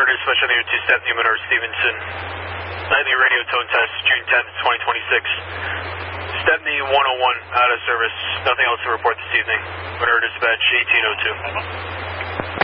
Dispatch on the 02 Stephanie Monroe Stevenson. Nightly radio tone test, June 10th, 2026. Stephanie 101, out of service. Nothing else to report this evening. Monroe Dispatch 1802.